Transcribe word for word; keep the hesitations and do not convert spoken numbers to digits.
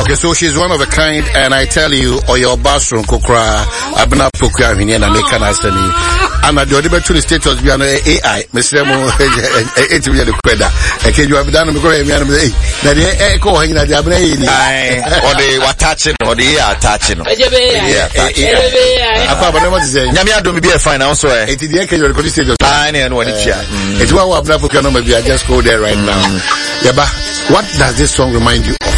Okay, so she's one of a kind, and I tell you, or your bathroom, Kokra, Abna Pokra, and American Asani. And I do the better status beyond A I, Mister Mo, eight to the Queda. And can you have done a great man? That the echo hanging at the Abnay, or the what touching, or the air touching. Yeah, I probably want to say, Yamia don't be a fine also. It is the echo of the status. I know what it's it's one of Abna Pokra, maybe I just go there right now. Yeah, but what does this song remind you